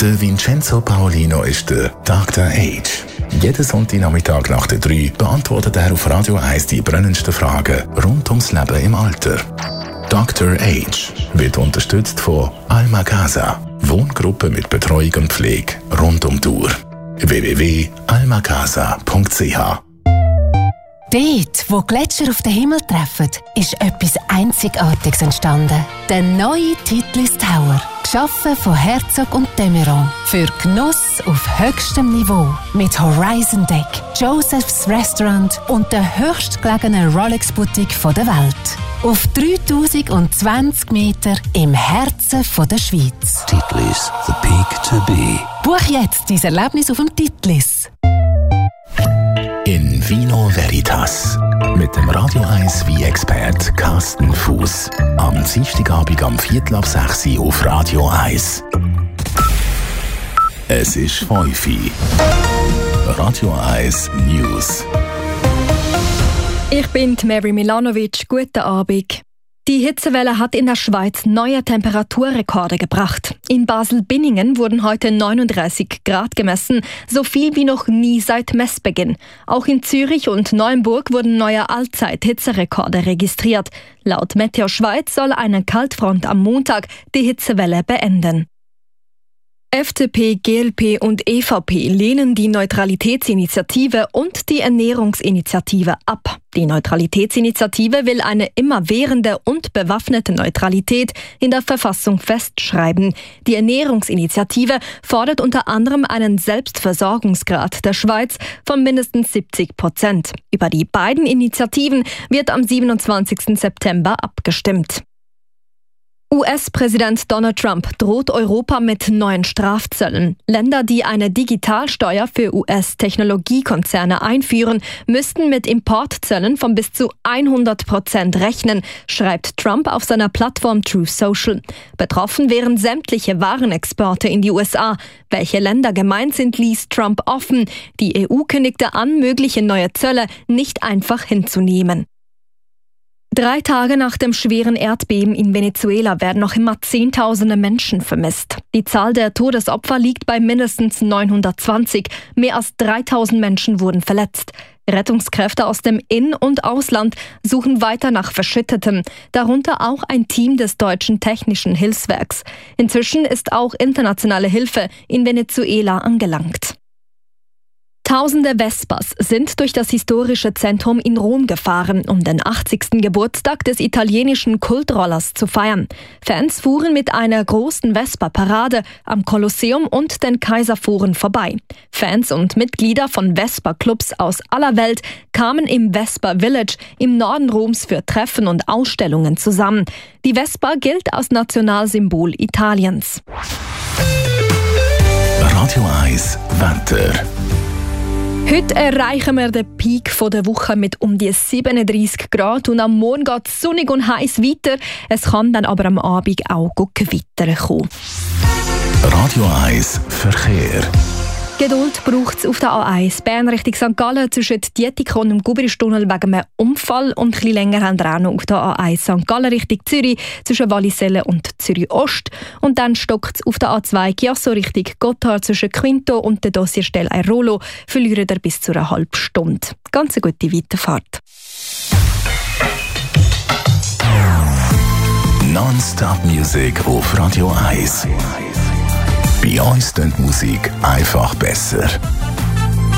Der Vincenzo Paolino ist der Dr. Age. Jeden Sonntagnachmittag nach der 3 beantwortet er auf Radio 1 die brennendsten Fragen rund ums Leben im Alter. Dr. Age wird unterstützt von Alma Casa, Wohngruppe mit Betreuung und Pflege rund um die Uhr. www.almacasa.ch. Dort, wo Gletscher auf den Himmel treffen, ist etwas Einzigartiges entstanden. Der neue Titlis Tower. Geschaffen von Herzog und de Meuron. Für Genuss auf höchstem Niveau. Mit Horizon Deck, Joseph's Restaurant und der höchstgelegenen Rolex-Boutique der Welt. Auf 3020 Meter im Herzen der Schweiz. Titlis, the peak to be. Buch jetzt dein Erlebnis auf dem Titlis. In Vino Veritas mit dem Radio 1 Wein-Expert Carsten Fuß. Am Dienstagabend am 5:45 auf Radio 1. Es ist 5 Uhr. Radio 1 News. Ich bin Mary Milanovic. Guten Abend. Die Hitzewelle hat in der Schweiz neue Temperaturrekorde gebracht. In Basel-Binningen wurden heute 39 Grad gemessen, so viel wie noch nie seit Messbeginn. Auch in Zürich und Neuenburg wurden neue Allzeit-Hitzerekorde registriert. Laut Meteo Schweiz soll eine Kaltfront am Montag die Hitzewelle beenden. FDP, GLP und EVP lehnen die Neutralitätsinitiative und die Ernährungsinitiative ab. Die Neutralitätsinitiative will eine immerwährende und bewaffnete Neutralität in der Verfassung festschreiben. Die Ernährungsinitiative fordert unter anderem einen Selbstversorgungsgrad der Schweiz von mindestens 70%. Über die beiden Initiativen wird am 27. September abgestimmt. US-Präsident Donald Trump droht Europa mit neuen Strafzöllen. Länder, die eine Digitalsteuer für US-Technologiekonzerne einführen, müssten mit Importzöllen von bis zu 100% rechnen, schreibt Trump auf seiner Plattform Truth Social. Betroffen wären sämtliche Warenexporte in die USA. Welche Länder gemeint sind, ließ Trump offen. Die EU kündigte an, mögliche neue Zölle nicht einfach hinzunehmen. 3 Tage nach dem schweren Erdbeben in Venezuela werden noch immer Zehntausende Menschen vermisst. Die Zahl der Todesopfer liegt bei mindestens 920. Mehr als 3000 Menschen wurden verletzt. Rettungskräfte aus dem In- und Ausland suchen weiter nach Verschütteten, darunter auch ein Team des Deutschen Technischen Hilfswerks. Inzwischen ist auch internationale Hilfe in Venezuela angelangt. Tausende Vespas sind durch das historische Zentrum in Rom gefahren, um den 80. Geburtstag des italienischen Kultrollers zu feiern. Fans fuhren mit einer großen Vespa-Parade am Kolosseum und den Kaiserforen vorbei. Fans und Mitglieder von Vespa-Clubs aus aller Welt kamen im Vespa Village im Norden Roms für Treffen und Ausstellungen zusammen. Die Vespa gilt als Nationalsymbol Italiens. Radio 1 Wetter. Heute erreichen wir den Peak der Woche mit um die 37 Grad und am Morgen geht es sonnig und heiß weiter. Es kann dann aber am Abend auch Gewitter kommen. Radio 1 Verkehr. Geduld braucht es auf der A1 Bern Richtung St. Gallen zwischen Dietikon und Gubristunnel wegen einem Unfall und ein bisschen länger haben wir auch noch auf der A1 St. Gallen Richtung Zürich zwischen Wallisellen und Zürich Ost und dann stockt es auf der A2 Chiasso Richtung Gotthard zwischen Quinto und der Dossierstelle Airolo verlieren ihr bis zu einer halben Stunde. Ganz eine gute Weiterfahrt. Non-Stop Music auf Radio 1. Bei uns klingt Musik einfach besser.